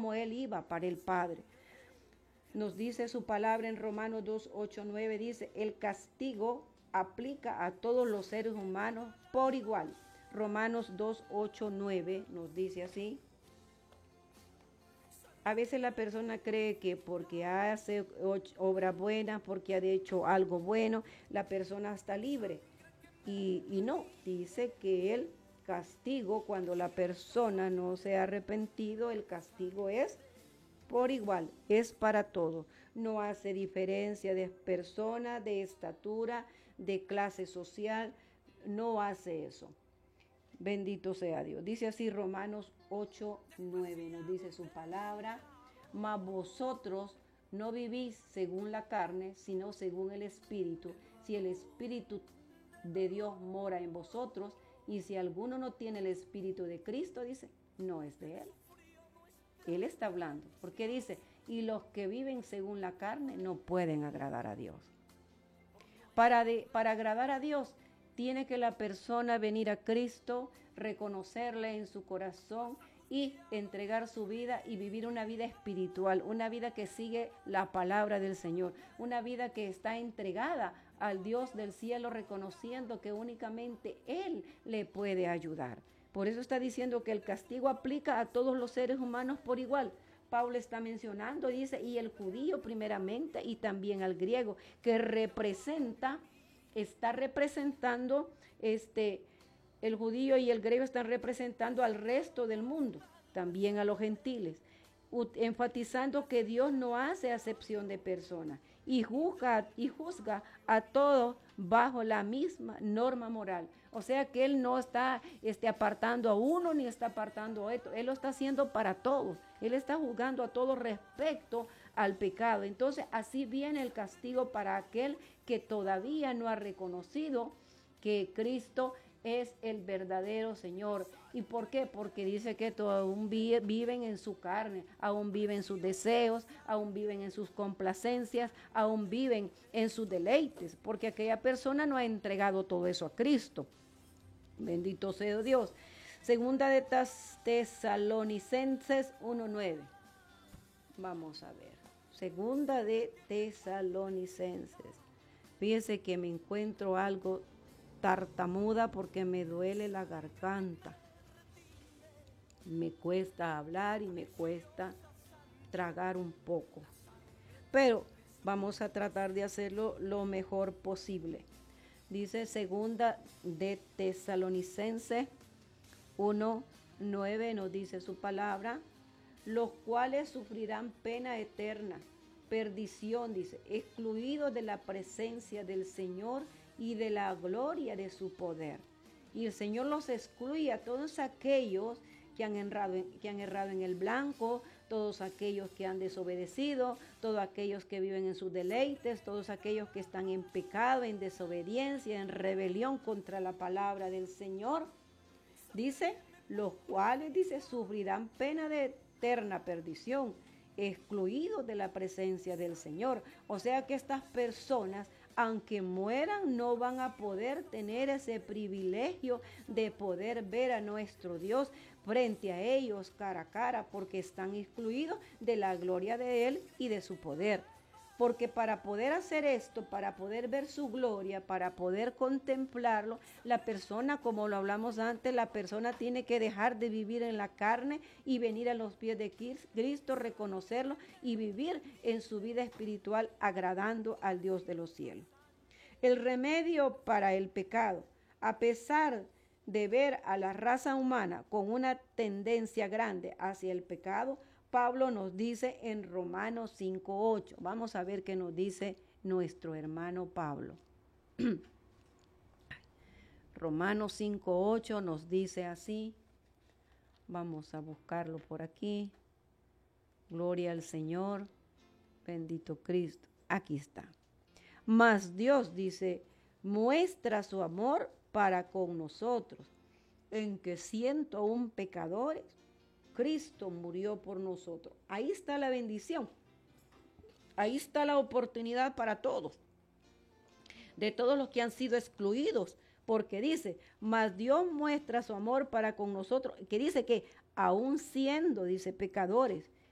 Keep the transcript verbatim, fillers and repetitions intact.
como él iba para el Padre. Nos dice su palabra en Romanos dos, ocho, nueve, dice, el castigo aplica a todos los seres humanos por igual. Romanos dos, ocho, nueve nos dice así. A veces la persona cree que porque hace obras buenas, porque ha hecho algo bueno, la persona está libre. Y, y no, dice que el castigo, cuando la persona no se ha arrepentido, el castigo es por igual, es para todo. No hace diferencia de persona, de estatura, de clase social, no hace eso. Bendito sea Dios. Dice así Romanos ocho, nueve, nos dice su palabra, mas vosotros no vivís según la carne, sino según el Espíritu, si el Espíritu de Dios mora en vosotros, y si alguno no tiene el Espíritu de Cristo, dice, no es de él. Él está hablando, porque dice, y los que viven según la carne no pueden agradar a Dios. Para, de, para agradar a Dios, tiene que la persona venir a Cristo, reconocerle en su corazón y entregar su vida y vivir una vida espiritual, una vida que sigue la palabra del Señor, una vida que está entregada al Dios del cielo, reconociendo que únicamente Él le puede ayudar. Por eso está diciendo que el castigo aplica a todos los seres humanos por igual. Pablo está mencionando, dice, y el judío primeramente y también al griego, que representa, está representando, este, el judío y el griego están representando al resto del mundo, también a los gentiles, enfatizando que Dios no hace acepción de personas y juzga, y juzga a todos bajo la misma norma moral. O sea que Él no está este, apartando a uno ni está apartando a otro. Él lo está haciendo para todos. Él está juzgando a todos respecto al pecado. Entonces así viene el castigo para aquel que todavía no ha reconocido que Cristo es el verdadero Señor. ¿Y por qué? Porque dice que aún viven en su carne, aún viven en sus deseos, aún viven en sus complacencias, aún viven en sus deleites, porque aquella persona no ha entregado todo eso a Cristo. Bendito sea Dios. Segunda de Tesalonicenses uno nueve. Vamos a ver. Segunda de Tesalonicenses. Fíjense que me encuentro algo tartamuda porque me duele la garganta. Me cuesta hablar y me cuesta tragar un poco. Pero vamos a tratar de hacerlo lo mejor posible. Dice segunda de Tesalonicenses uno nueve, nos dice su palabra, los cuales sufrirán pena eterna, perdición, dice, excluidos de la presencia del Señor y de la gloria de su poder. Y el Señor los excluye a todos aquellos que han errado, que han errado en el blanco, todos aquellos que han desobedecido, todos aquellos que viven en sus deleites, todos aquellos que están en pecado, en desobediencia, en rebelión contra la palabra del Señor. Dice, los cuales, dice, sufrirán pena de eterna perdición, excluidos de la presencia del Señor. O sea que estas personas, aunque mueran, no van a poder tener ese privilegio de poder ver a nuestro Dios frente a ellos cara a cara, porque están excluidos de la gloria de Él y de su poder. Porque para poder hacer esto, para poder ver su gloria, para poder contemplarlo, la persona, como lo hablamos antes, la persona tiene que dejar de vivir en la carne y venir a los pies de Cristo, reconocerlo y vivir en su vida espiritual agradando al Dios de los cielos. El remedio para el pecado, a pesar de ver a la raza humana con una tendencia grande hacia el pecado, Pablo nos dice en Romanos cinco ocho. Vamos a ver qué nos dice nuestro hermano Pablo. Romanos cinco ocho nos dice así. Vamos a buscarlo por aquí. Gloria al Señor. Bendito Cristo. Aquí está. Mas Dios, dice, muestra su amor para con nosotros, en que siendo aún pecadores, Cristo murió por nosotros. Ahí está la bendición. Ahí está la oportunidad para todos. De todos los que han sido excluidos. Porque dice, mas Dios muestra su amor para con nosotros. Que dice que aún siendo, dice, pecadores,